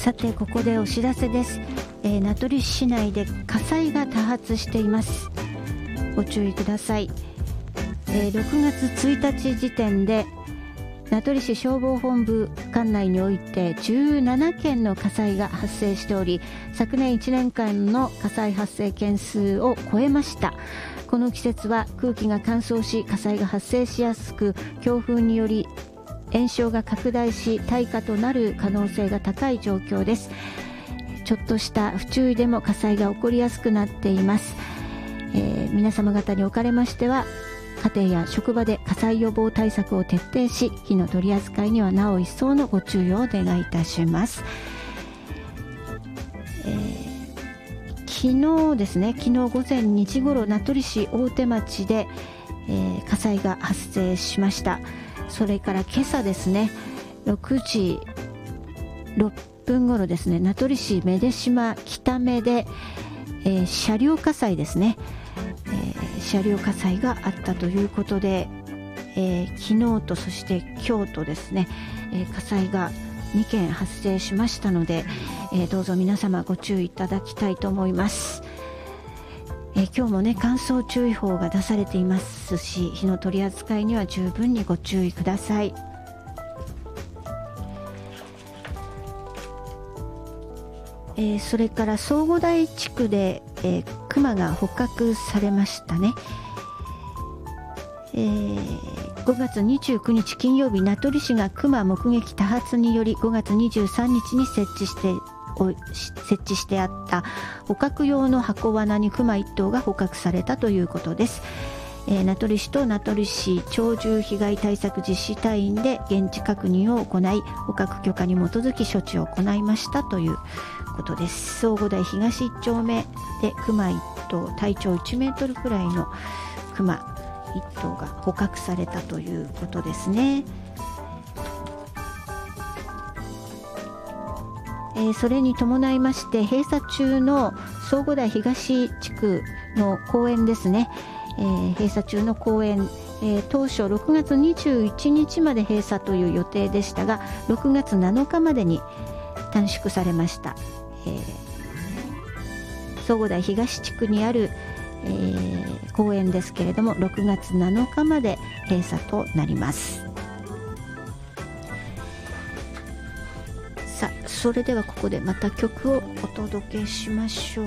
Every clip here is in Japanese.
さてここでお知らせです。名取市内で火災が多発しています。ご注意ください。6月1日時点で名取市消防本部管内において17件の火災が発生しており、昨年1年間の火災発生件数を超えました。この季節は空気が乾燥し火災が発生しやすく、強風により延焼が拡大し大火となる可能性が高い状況です。ちょっとした不注意でも火災が起こりやすくなっています。皆様方におかれましては、家庭や職場で火災予防対策を徹底し、火の取り扱いにはなお一層のご注意をお願いいたします。昨日ですね、昨日午前2時ごろ名取市大手町で、火災が発生しました。それから今朝ですね、6時6分ごろですね、名取市芽出島北目で、車両火災ですね、車両火災があったということで、昨日とそして今日とですね、火災が2件発生しましたので、どうぞ皆様ご注意いただきたいと思います。今日もね、乾燥注意報が出されていますし、火の取り扱いには十分にご注意ください。それから相互台地区で、クマが捕獲されましたね。5月29日金曜日、名取市がクマ目撃多発により5月23日に設置してあった捕獲用の箱罠にクマ1頭が捕獲されたということです。名取市と名取市鳥獣被害対策実施隊員で現地確認を行い、捕獲許可に基づき処置を行いましたということです。相互台東1丁目でクマ1頭、体長1メートルくらいのクマ1頭が捕獲されたということですね。それに伴いまして閉鎖中の相互台東地区の公園ですね、閉鎖中の公園、当初6月21日まで閉鎖という予定でしたが、6月7日までに短縮されました。相互台東地区にある、公園ですけれども、6月7日まで閉鎖となります。さあ、それではここでまた曲をお届けしましょう。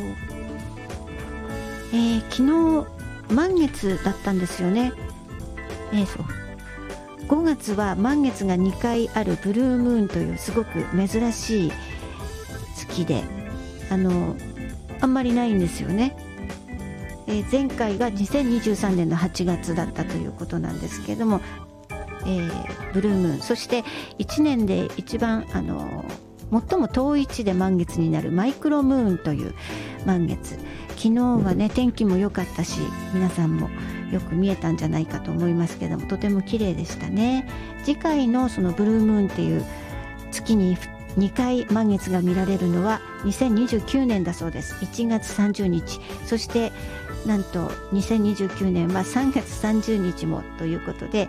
昨日満月だったんですよね。5月は満月が2回あるブルームーンというすごく珍しい月で、あんまりないんですよね。前回が2023年の8月だったということなんですけれども、ブルームーン、そして1年で一番最も遠い位置で満月になるマイクロムーンという満月、昨日はね天気も良かったし、皆さんもよく見えたんじゃないかと思いますけども、とても綺麗でしたね。次回のそのブルームーンっていう月に2回満月が見られるのは2029年だそうです。1月30日、そしてなんと2029年は3月30日もということで、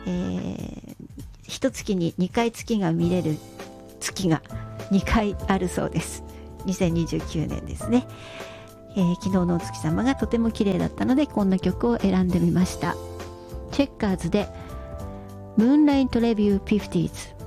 一月に2回月が見れる月が2回あるそうです。2029年ですね。昨日のお月様がとても綺麗だったので、こんな曲を選んでみました。チェッカーズでムーンライトレビュー 50s。